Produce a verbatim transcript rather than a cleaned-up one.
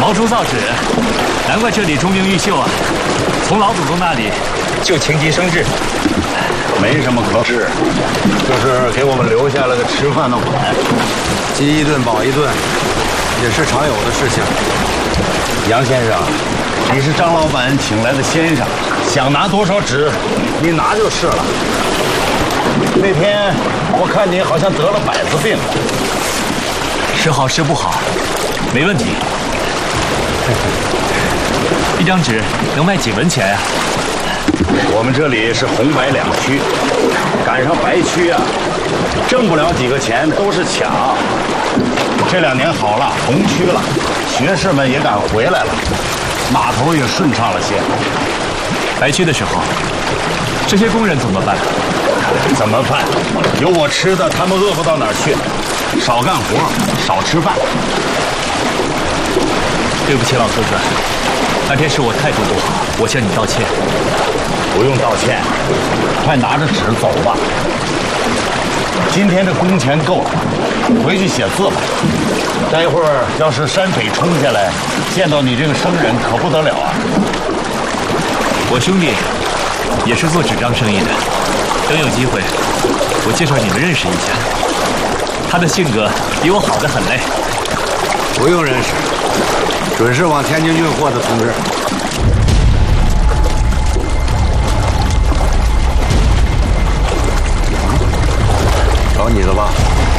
毛竹造纸，难怪这里钟鸣毓秀啊！从老祖宗那里就情急生智。 没什么可治，就是给我们留下了个吃饭的碗。 饥一顿饱一顿，也是常有的事情。 杨先生，你是张老板请来的先生，想拿多少纸，你拿就是了。那天我看你好像得了百子病， 时好时不好，没问题。一张纸能卖几文钱呀？ 我们这里是红白两区，赶上白区啊，挣不了几个钱，都是抢。这两年好了，红区了，学士们也敢回来了，码头也顺畅了些。 白区的时候，这些工人怎么办？ 怎么办？有我吃的，他们饿不到哪儿去。少干活，少吃饭。 对不起，老哥哥，那天是我态度不好，我向你道歉。 不用道歉，快拿着纸走吧。今天这工钱够了，回去写字吧。待会儿要是山匪冲下来，见到你这个生人可不得了啊！ 我兄弟也是做纸张生意的，等有机会，我介绍你们认识一下。他的性格比我好得很嘞。 不用认识，准是往天津运货的同志。找你的吧？